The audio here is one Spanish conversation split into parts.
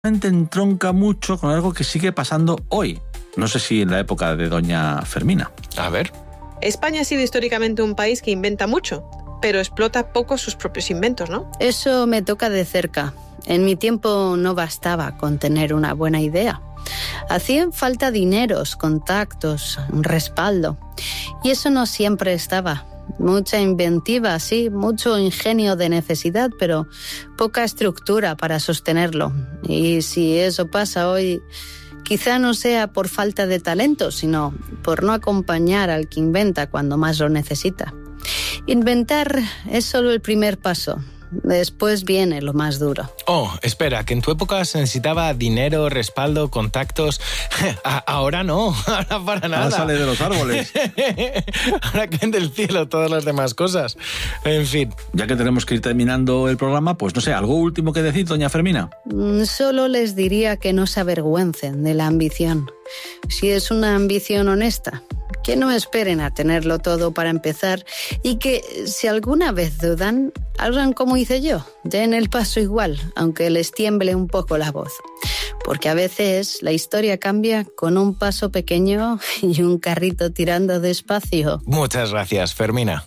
entronca mucho con algo que sigue pasando hoy. No sé si en la época de doña Fermina. A ver. España ha sido históricamente un país que inventa mucho, pero explota poco sus propios inventos, ¿no? Eso me toca de cerca. En mi tiempo no bastaba con tener una buena idea. Hacían falta dineros, contactos, respaldo. Y eso no siempre estaba. Mucha inventiva, sí, mucho ingenio de necesidad, pero poca estructura para sostenerlo. Y si eso pasa hoy, quizá no sea por falta de talento, sino por no acompañar al que inventa cuando más lo necesita. Inventar es solo el primer paso. Después viene lo más duro. Oh, espera, que en tu época se necesitaba dinero, respaldo, contactos. Ahora no, ahora para nada. Ahora sale de los árboles. Ahora caen del cielo todas las demás cosas. En fin. Ya que tenemos que ir terminando el programa, pues no sé, ¿algo último que decir, doña Fermina? Solo les diría que no se avergüencen de la ambición. Si es una ambición honesta, que no esperen a tenerlo todo para empezar y que, si alguna vez dudan, hagan como hice yo, den el paso igual, aunque les tiemble un poco la voz. Porque a veces la historia cambia con un paso pequeño y un carrito tirando despacio. Muchas gracias, Fermina.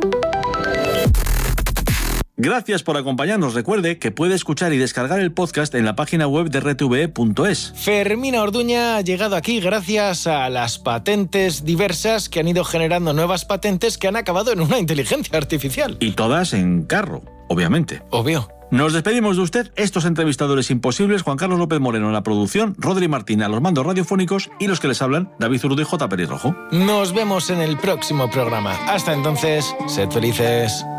Gracias por acompañarnos. Recuerde que puede escuchar y descargar el podcast en la página web de rtve.es. Fermina Orduña ha llegado aquí gracias a las patentes diversas que han ido generando nuevas patentes que han acabado en una inteligencia artificial. Y todas en carro, obviamente. Obvio. Nos despedimos de usted, estos entrevistadores imposibles, Juan Carlos López Moreno en la producción, Rodri Martín a los mandos radiofónicos y los que les hablan, David Zurdo y J. Pelirrojo. Nos vemos en el próximo programa. Hasta entonces, sed felices.